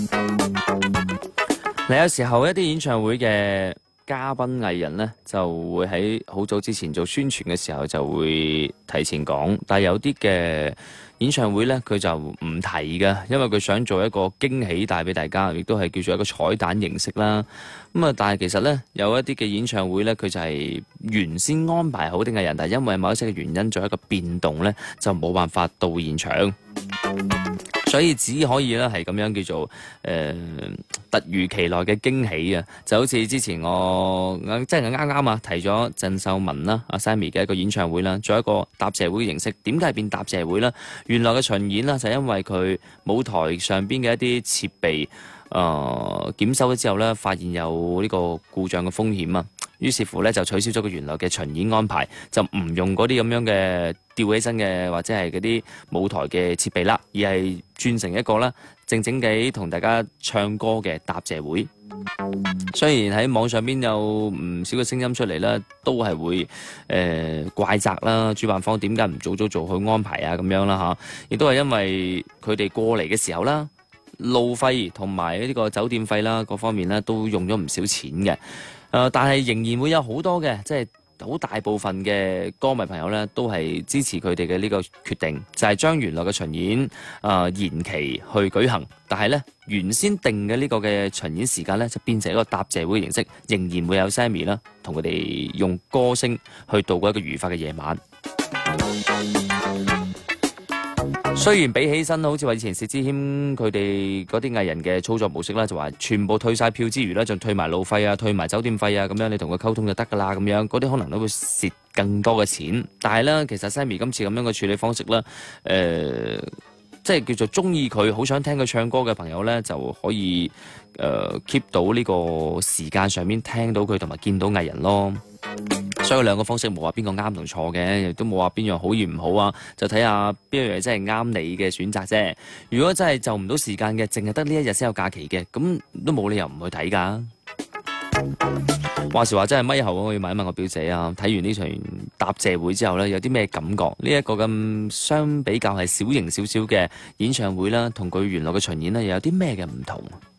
你有時候一啲演唱會嘅嘉賓藝人呢，就會喺好早之前做宣傳嘅時候就會提前講，但係有啲嘅演唱會呢，佢就唔提嘅，因為佢想做一個驚喜帶俾大家，亦都係叫做一個彩蛋形式啦。但係其實呢，有一啲嘅演唱會呢，佢就係原先安排好啲藝人，但係因為某一些嘅原因做一個變動呢，就冇辦法到現場。所以只可以咧係咁樣叫做突如其來嘅驚喜啊！就好似之前我即係啱提咗鄭秀文啦、阿 Sammy 嘅一個演唱會啦，做一個答謝會嘅形式。點解係變答謝會呢？原來嘅巡演啦，就係因為佢舞台上邊嘅一啲設備檢修咗之後咧，發現有呢個故障嘅風險啊！於是乎咧就取消咗個原來嘅巡演安排，就唔用嗰啲咁樣嘅吊起身嘅或者係嗰啲舞台嘅設備啦，而係轉成一個啦靜靜地同大家唱歌嘅答謝會。雖然喺網上邊有唔少嘅聲音出嚟啦，都係會怪責啦，主辦方點解唔早早做好安排啊咁樣啦嚇，亦都係因為佢哋過嚟嘅時候啦，路費同埋呢個酒店費啦各方面咧都用咗唔少錢嘅。但係仍然會有好多嘅，即係好大部分嘅歌迷朋友呢，都係支持佢哋嘅呢個決定，就係將原來嘅巡演延期去舉行。但係呢，原先定嘅呢個嘅巡演時間呢，就變成一個答謝會形式，仍然會有 Sammy 啦，同佢哋用歌聲去度過一個愉快嘅夜晚。雖然比起身好似話以前薛之謙佢哋嗰啲藝人嘅操作模式啦，就話全部退晒票之餘咧，仲退埋路費啊、退埋酒店費啊，咁樣你同佢溝通就得噶啦，咁樣嗰啲可能都會蝕更多嘅錢。但係咧，其實 Sammy 今次咁樣嘅處理方式咧，即係叫做中意佢、好想聽佢唱歌嘅朋友咧，就可以keep 到呢個時間上面聽到佢同埋見到藝人咯。所以兩個方式冇話邊個啱同錯嘅，亦都冇話邊樣好與唔好啊，就睇下邊樣嘢真係啱你嘅選擇啫。如果真係就唔到時間嘅，淨係得呢一日先有假期嘅，咁都冇理由唔去睇噶。話時話真係咪後我要問一問我表姐啊，睇完呢場答謝會之後呢，有啲咩感覺？呢一個咁相比較係小型少少嘅演唱會啦，同佢原來嘅巡演呢，又有啲咩嘅唔同？